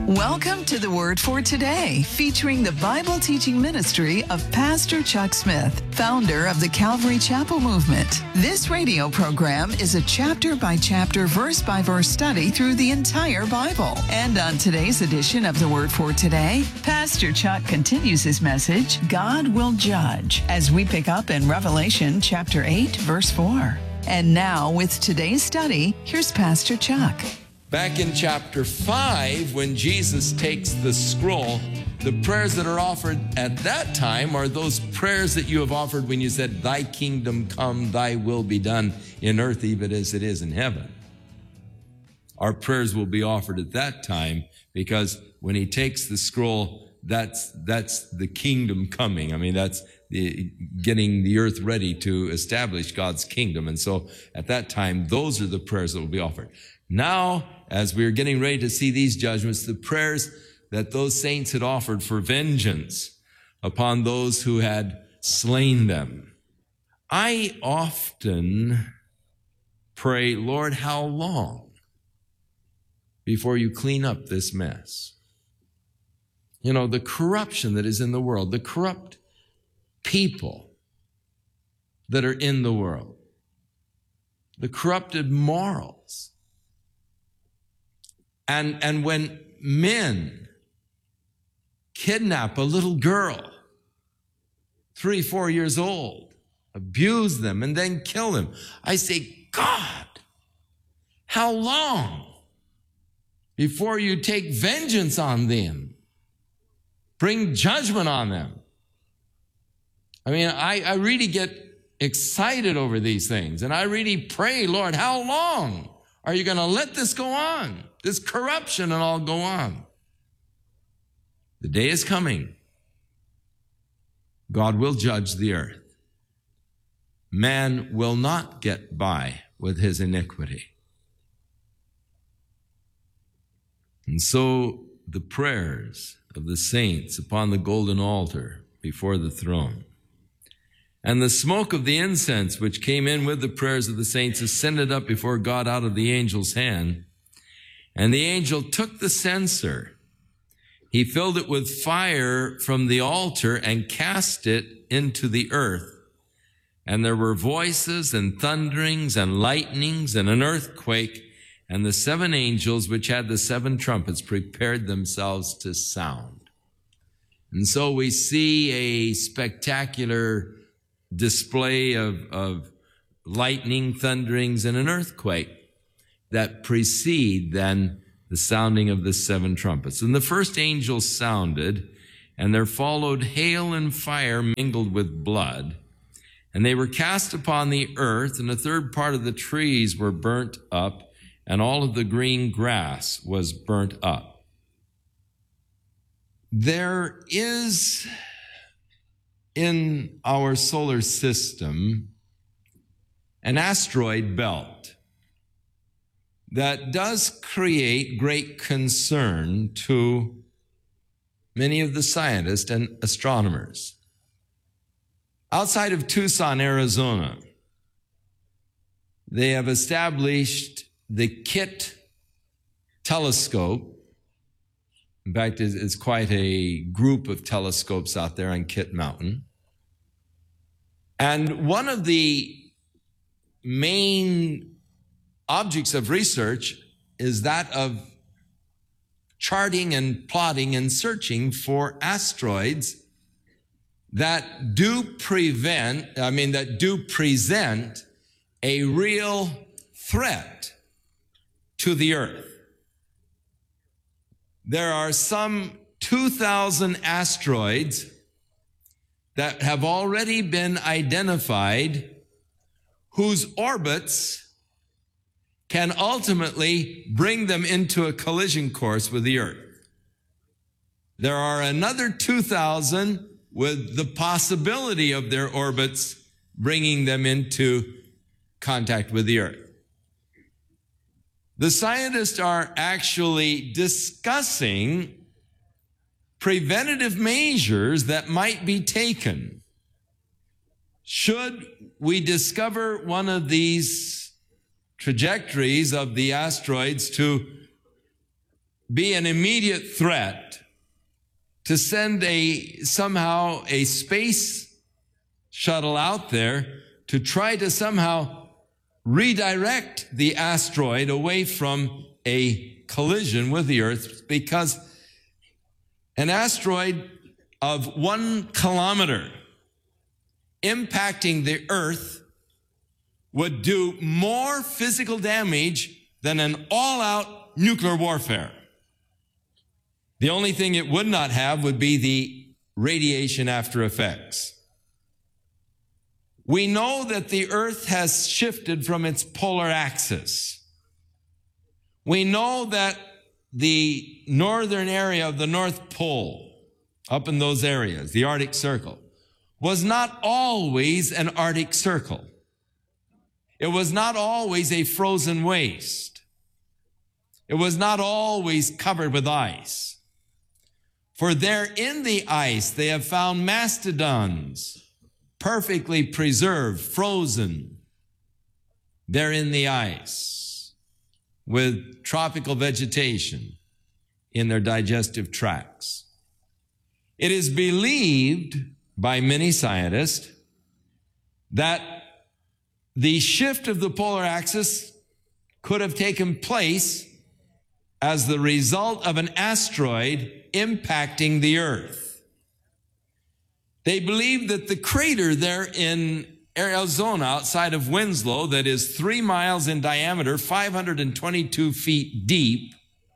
Welcome to the Word for Today, featuring the Bible teaching ministry of Pastor Chuck Smith, founder of the Calvary Chapel Movement. This radio program is a chapter-by-chapter, verse-by-verse study through the entire Bible. And on today's edition of the Word for Today, Pastor Chuck continues his message, God Will Judge, as we pick up in Revelation chapter 8, verse 4. And now, with today's study, here's Pastor Chuck. Back in chapter 5, when Jesus takes the scroll, the prayers that are offered at that time are those prayers that you have offered when you said, Thy kingdom come, Thy will be done in earth even as it is in heaven. Our prayers will be offered at that time because when he takes the scroll, that's the kingdom coming. I mean, that's getting the earth ready to establish God's kingdom. And so at that time, those are the prayers that will be offered. Now, as we're getting ready to see these judgments, the prayers that those saints had offered for vengeance upon those who had slain them. I often pray, Lord, how long before you clean up this mess? You know, the corruption that is in the world, the corrupt people that are in the world, the corrupted morals. And when men kidnap a little girl, 3, 4 years old, abuse them, and then kill them, I say, God, how long before you take vengeance on them? Bring judgment on them. I mean, I really get excited over these things, and I really pray, Lord, how long are you going to let this go on? This corruption and all go on. The day is coming. God will judge the earth. Man will not get by with his iniquity. And so the prayers of the saints upon the golden altar before the throne, and the smoke of the incense which came in with the prayers of the saints ascended up before God out of the angel's hand. And the angel took the censer. He filled it with fire from the altar and cast it into the earth. And there were voices and thunderings and lightnings and an earthquake. And the 7 angels which had the 7 trumpets prepared themselves to sound. And so we see a spectacular display of lightning, thunderings, and an earthquake that precede then the sounding of the 7 trumpets. And the first angel sounded, and there followed hail and fire mingled with blood, and they were cast upon the earth, and a third part of the trees were burnt up, and all of the green grass was burnt up. There is in our solar system an asteroid belt that does create great concern to many of the scientists and astronomers. Outside of Tucson, Arizona, they have established the KITT telescope. In fact, it's quite a group of telescopes out there on KITT Mountain. And one of the main objects of research is that of charting and plotting and searching for asteroids that do present a real threat to the earth. There are some 2,000 asteroids that have already been identified whose orbits can ultimately bring them into a collision course with the earth. There are another 2,000 with the possibility of their orbits bringing them into contact with the earth. The scientists are actually discussing preventative measures that might be taken should we discover one of these trajectories of the asteroids to be an immediate threat to send somehow a space shuttle out there to try to somehow redirect the asteroid away from a collision with the Earth, because an asteroid of 1 kilometer impacting the Earth would do more physical damage than an all-out nuclear warfare. The only thing it would not have would be the radiation after effects. We know that the Earth has shifted from its polar axis. We know that the northern area of the North Pole, up in those areas, the Arctic Circle, was not always an Arctic Circle. It was not always a frozen waste. It was not always covered with ice. For there in the ice, they have found mastodons, perfectly preserved, frozen. They're in the ice with tropical vegetation in their digestive tracts. It is believed by many scientists that the shift of the polar axis could have taken place as the result of an asteroid impacting the Earth. They believe that the crater there in Arizona outside of Winslow, that is 3 miles in diameter, 522 feet deep,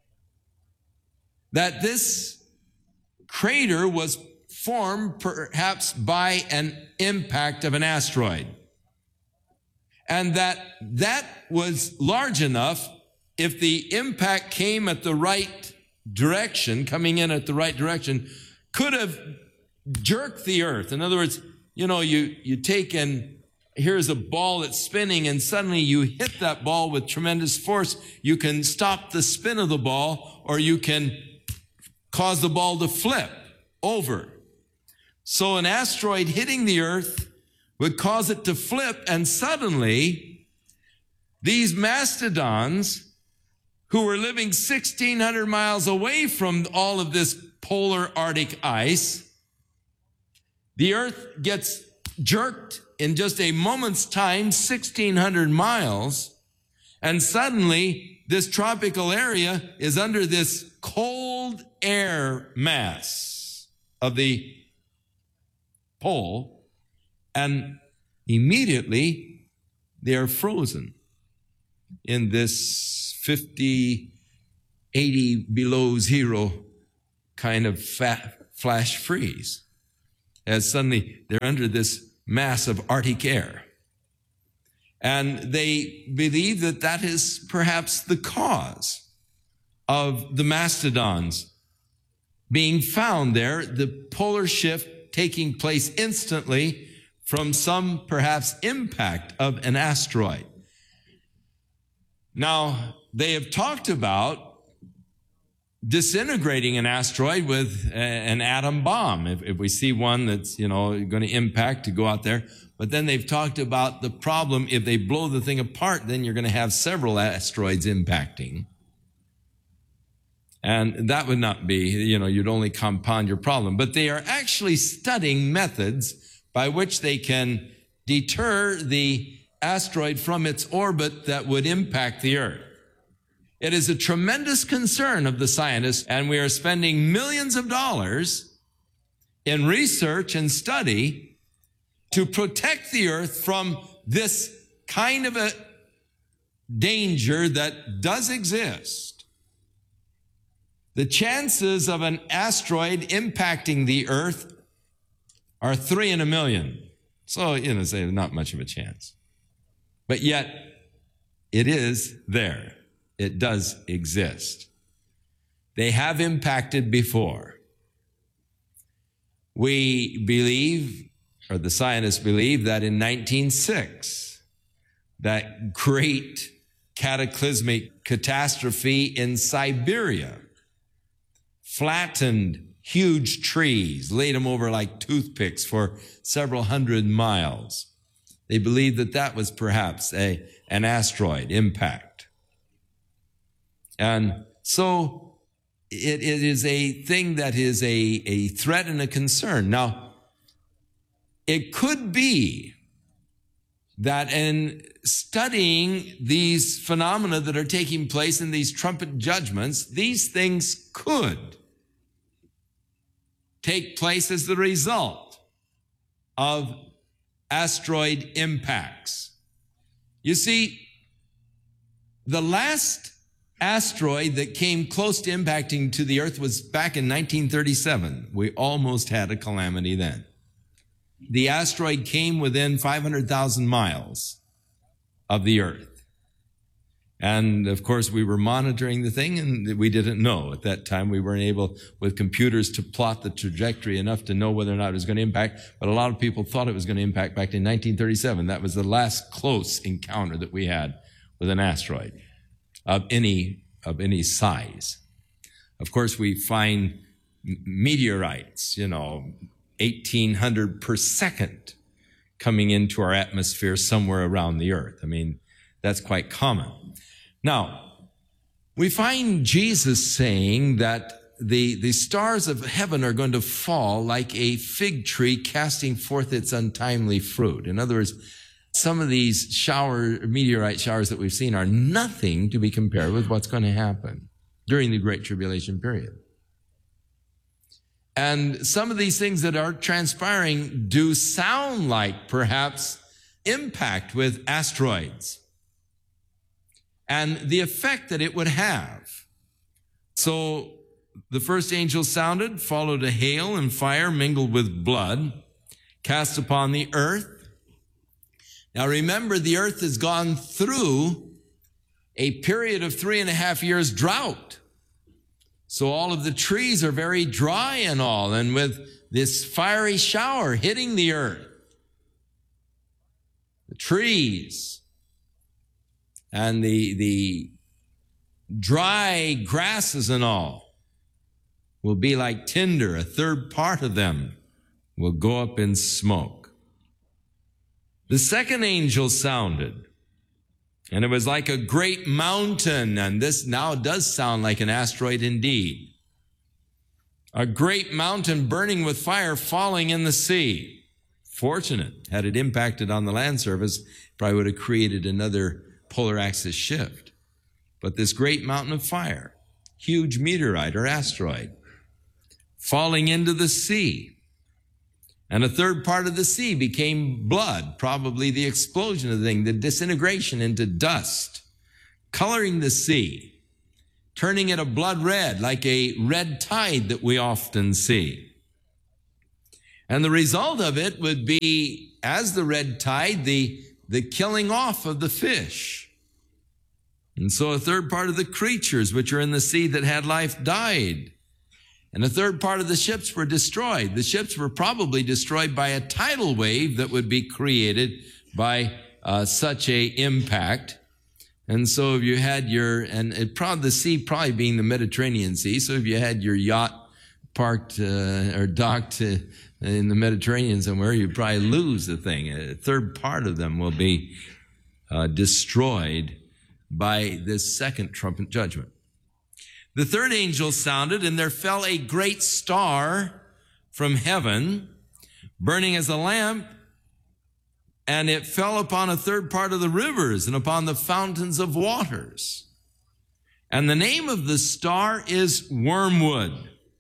that this crater was formed perhaps by an impact of an asteroid. And that was large enough, if the impact came at the right direction, coming in at the right direction, could have jerked the Earth. In other words, you take and here's a ball that's spinning, and suddenly you hit that ball with tremendous force. You can stop the spin of the ball, or you can cause the ball to flip over. So an asteroid hitting the Earth would cause it to flip, and suddenly these mastodons, who were living 1,600 miles away from all of this polar Arctic ice, the Earth gets jerked in just a moment's time, 1,600 miles, and suddenly this tropical area is under this cold air mass of the pole, and immediately they are frozen in this 50, 80 below zero kind of flash freeze, as suddenly they're under this mass of Arctic air. And they believe that that is perhaps the cause of the mastodons being found there, the polar shift taking place instantly from some perhaps impact of an asteroid. Now, they have talked about disintegrating an asteroid with an atom bomb. If we see one that's, going to impact, to go out there. But then they've talked about the problem, if they blow the thing apart, then you're going to have several asteroids impacting. And that would not be, you'd only compound your problem. But they are actually studying methods by which they can deter the asteroid from its orbit that would impact the Earth. It is a tremendous concern of the scientists, and we are spending millions of dollars in research and study to protect the Earth from this kind of a danger that does exist. The chances of an asteroid impacting the Earth are 3 in a million. So, say not much of a chance. But yet, it is there. It does exist. They have impacted before. We believe, or the scientists believe, that in 1906, that great cataclysmic catastrophe in Siberia flattened huge trees, laid them over like toothpicks for several hundred miles. They believe that that was perhaps an asteroid impact. And so it is a thing that is a threat and a concern. Now, it could be that in studying these phenomena that are taking place in these trumpet judgments, these things could take place as the result of asteroid impacts. You see, the last asteroid that came close to impacting to the earth was back in 1937. We almost had a calamity then. The asteroid came within 500,000 miles of the earth. And of course, we were monitoring the thing, and we didn't know. At that time, we weren't able, with computers, to plot the trajectory enough to know whether or not it was going to impact. But a lot of people thought it was going to impact back in 1937. That was the last close encounter that we had with an asteroid of any size. Of course, we find meteorites, 1,800 per second coming into our atmosphere somewhere around the earth. I mean, that's quite common. Now, we find Jesus saying that the stars of heaven are going to fall like a fig tree casting forth its untimely fruit. In other words, some of these meteorite showers that we've seen are nothing to be compared with what's going to happen during the Great Tribulation period. And some of these things that are transpiring do sound like perhaps impact with asteroids and the effect that it would have. So the first angel sounded, followed a hail and fire mingled with blood, cast upon the earth. Now remember, the earth has gone through a period of 3.5 years drought. So all of the trees are very dry and all, and with this fiery shower hitting the earth, the trees and the dry grasses and all will be like tinder. A third part of them will go up in smoke. The second angel sounded, and it was like a great mountain, and this now does sound like an asteroid indeed. A great mountain burning with fire falling in the sea. Fortunate, had it impacted on the land surface, probably would have created another polar axis shift. But this great mountain of fire, huge meteorite or asteroid, falling into the sea. And a third part of the sea became blood, probably the explosion of the thing, the disintegration into dust, coloring the sea, turning it a blood red, like a red tide that we often see. And the result of it would be, as the red tide, the killing off of the fish. And so a third part of the creatures which are in the sea that had life died. And a third part of the ships were destroyed. The ships were probably destroyed by a tidal wave that would be created by such a impact. And so if you had the sea probably being the Mediterranean Sea, so if you had your yacht parked or docked in the Mediterranean somewhere, you'd probably lose the thing. A third part of them will be destroyed by this second trumpet judgment. The third angel sounded, and there fell a great star from heaven, burning as a lamp, and it fell upon a third part of the rivers and upon the fountains of waters. And the name of the star is wormwood.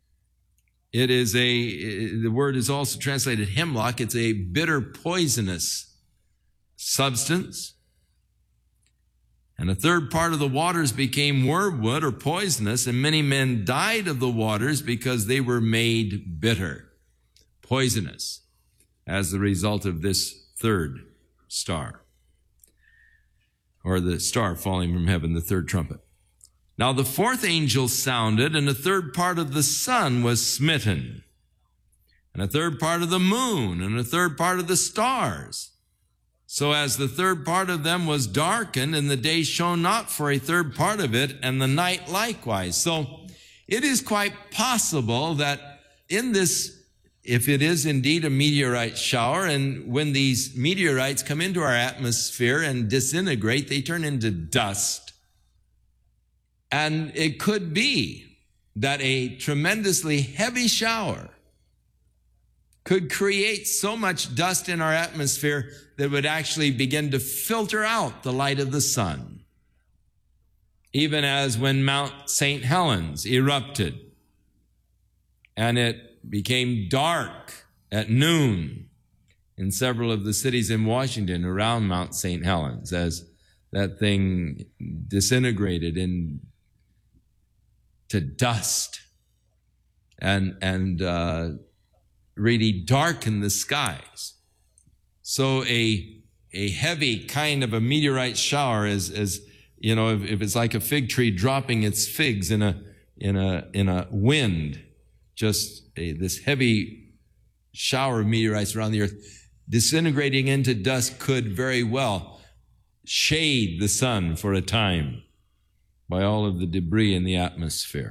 It is the word is also translated hemlock. It's a bitter, poisonous substance. And a third part of the waters became wormwood or poisonous, and many men died of the waters because they were made bitter, poisonous, as the result of this third star, or the star falling from heaven, the third trumpet. Now the fourth angel sounded, and a third part of the sun was smitten, and a third part of the moon, and a third part of the stars. So as the third part of them was darkened, and the day shone not for a third part of it, and the night likewise. So it is quite possible that in this, if it is indeed a meteorite shower, and when these meteorites come into our atmosphere and disintegrate, they turn into dust. And it could be that a tremendously heavy shower could create so much dust in our atmosphere that would actually begin to filter out the light of the sun. Even as when Mount St. Helens erupted and it became dark at noon in several of the cities in Washington around Mount St. Helens, as that thing disintegrated into dust and really darkened the skies. So a heavy kind of a meteorite shower is you know, if it's like a fig tree dropping its figs in a wind, just this heavy shower of meteorites around the earth disintegrating into dust could very well shade the sun for a time by all of the debris in the atmosphere.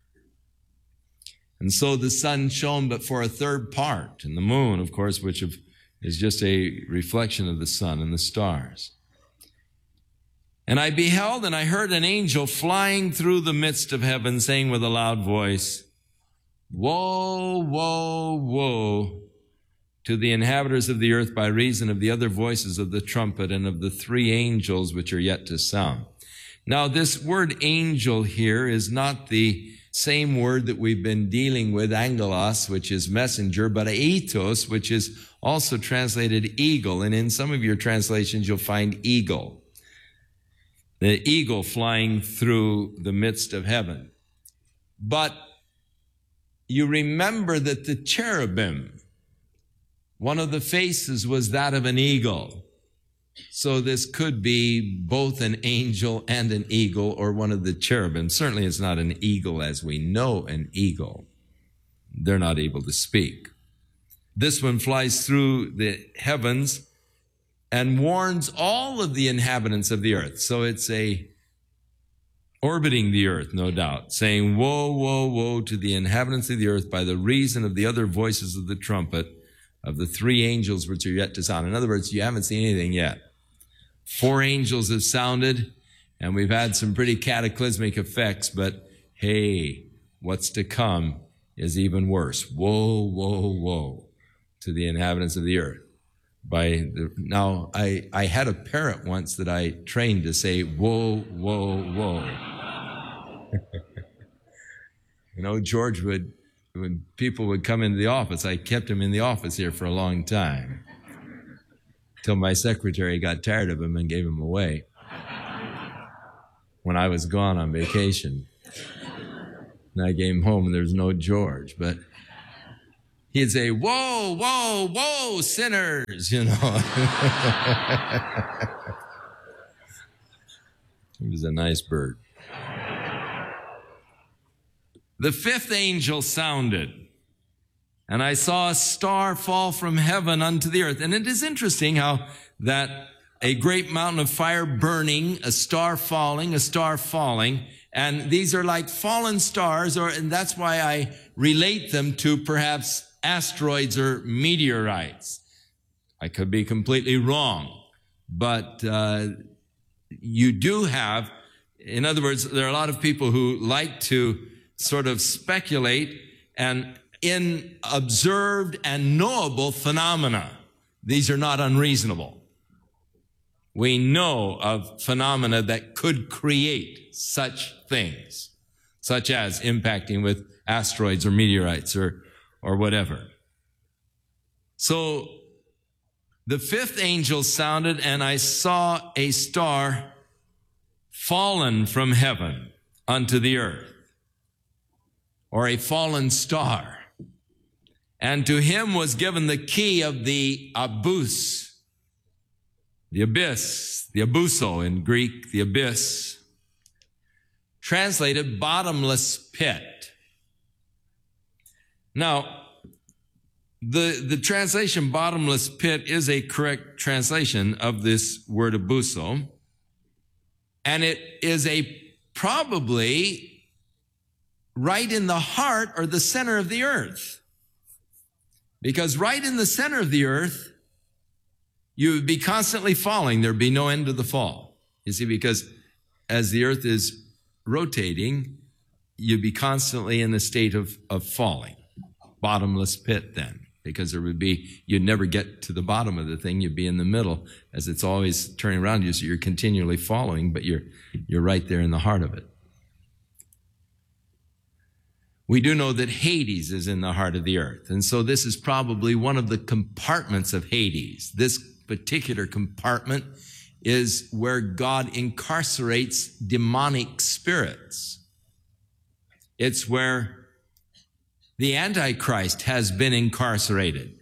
And so the sun shone but for a third part, and the moon, of course, which is just a reflection of the sun and the stars. And I beheld and I heard an angel flying through the midst of heaven, saying with a loud voice, Woe, woe, woe to the inhabitants of the earth by reason of the other voices of the trumpet and of the three angels which are yet to sound. Now, this word angel here is not the same word that we've been dealing with, angelos, which is messenger, but aetos, which is also translated eagle. And in some of your translations, you'll find eagle. The eagle flying through the midst of heaven. But you remember that the cherubim, one of the faces was that of an eagle. So this could be both an angel and an eagle, or one of the cherubim. Certainly it's not an eagle as we know an eagle. They're not able to speak. This one flies through the heavens and warns all of the inhabitants of the earth. So it's orbiting the earth, no doubt, saying, Woe, woe, woe to the inhabitants of the earth by the reason of the other voices of the trumpet of the three angels which are yet to sound. In other words, you haven't seen anything yet. 4 angels have sounded, and we've had some pretty cataclysmic effects, but hey, what's to come is even worse. Woe, woe, woe to the inhabitants of the earth. Now, I had a parrot once that I trained to say, Woe, woe, woe. You know, George when people would come into the office, I kept him in the office here for a long time, till my secretary got tired of him and gave him away when I was gone on vacation. And I came home and there was no George, but he'd say, Whoa, whoa, whoa, sinners, you know. He was a nice bird. The 5th angel sounded, and I saw a star fall from heaven unto the earth. And it is interesting how that a great mountain of fire burning, a star falling, and these are like fallen stars, and that's why I relate them to perhaps asteroids or meteorites. I could be completely wrong, but you do have, in other words, there are a lot of people who like to sort of speculate and in observed and knowable phenomena. These are not unreasonable. We know of phenomena that could create such things, such as impacting with asteroids or meteorites or whatever. So the 5th angel sounded, and I saw a star fallen from heaven unto the earth, or a fallen star. And to him was given the key of the abyss, the abuso in Greek, the abyss, translated bottomless pit. Now, the translation bottomless pit is a correct translation of this word abuso, and it is probably right in the heart or the center of the earth. Because right in the center of the earth, you would be constantly falling. There'd be no end to the fall. You see, because as the earth is rotating, you'd be constantly in a state of falling. Bottomless pit then, because you'd never get to the bottom of the thing. You'd be in the middle as it's always turning around you, so you're continually following, but you're right there in the heart of it. We do know that Hades is in the heart of the earth. And so this is probably one of the compartments of Hades. This particular compartment is where God incarcerates demonic spirits. It's where the Antichrist has been incarcerated.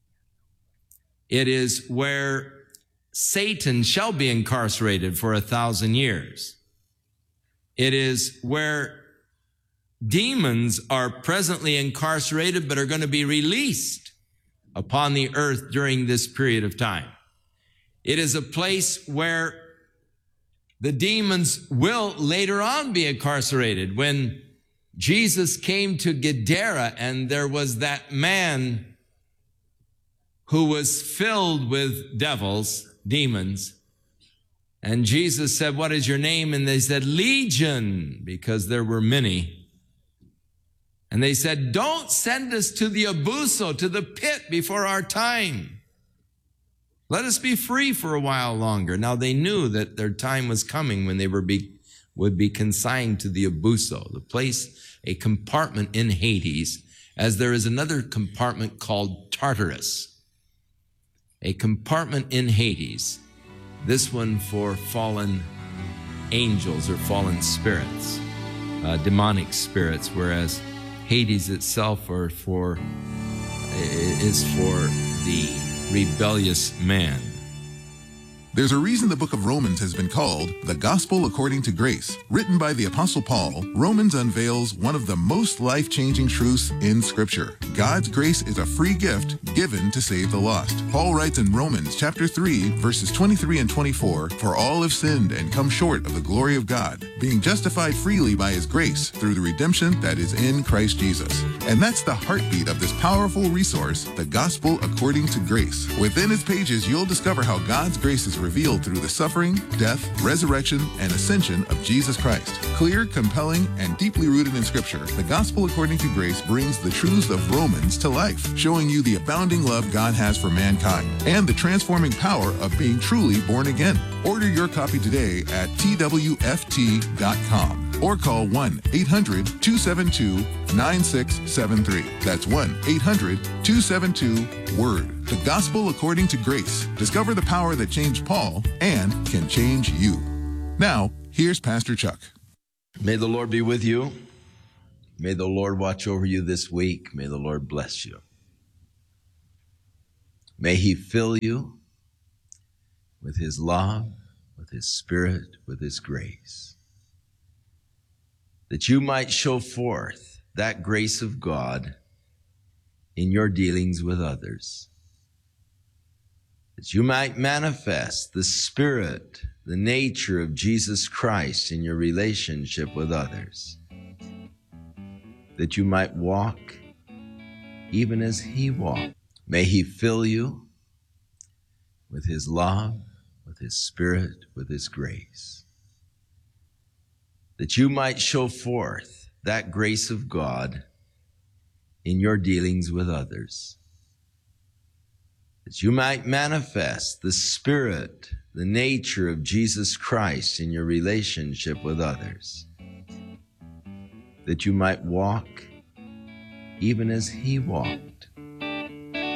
It is where Satan shall be incarcerated for 1,000 years. It is where demons are presently incarcerated but are going to be released upon the earth during this period of time. It is a place where the demons will later on be incarcerated. When Jesus came to Gadara and there was that man who was filled with devils, demons, and Jesus said, "What is your name?" And they said, "Legion," because there were many. And they said, "Don't send us to the abuso, to the pit before our time. Let us be free for a while longer." Now they knew that their time was coming when they would be consigned to the abuso, the place, a compartment in Hades, as there is another compartment called Tartarus. A compartment in Hades, this one for fallen angels or fallen spirits, demonic spirits, whereas Hades itself is for the rebellious man. There's a reason the book of Romans has been called the Gospel According to Grace. Written by the Apostle Paul, Romans unveils one of the most life-changing truths in Scripture. God's grace is a free gift given to save the lost. Paul writes in Romans chapter 3, verses 23 and 24, "For all have sinned and come short of the glory of God, being justified freely by his grace through the redemption that is in Christ Jesus." And that's the heartbeat of this powerful resource, the Gospel According to Grace. Within its pages, you'll discover how God's grace is revealed through the suffering, death, resurrection, and ascension of Jesus Christ. Clear, compelling, and deeply rooted in Scripture, the Gospel According to Grace brings the truths of Romans to life, showing you the abounding love God has for mankind and the transforming power of being truly born again. Order your copy today at twft.com or call 1-800-272-9673. That's 1-800-272-WORD. The Gospel According to Grace. Discover the power that changed Paul and can change you. Now, here's Pastor Chuck. May the Lord be with you. May the Lord watch over you this week. May the Lord bless you. May he fill you with his love, with his spirit, with his grace, that you might show forth that grace of God in your dealings with others, that you might manifest the spirit, the nature of Jesus Christ in your relationship with others, that you might walk even as he walked. May he fill you with his love, with his spirit, with his grace, that you might show forth that grace of God in your dealings with others, that you might manifest the spirit, the nature of Jesus Christ in your relationship with others, that you might walk even as he walked.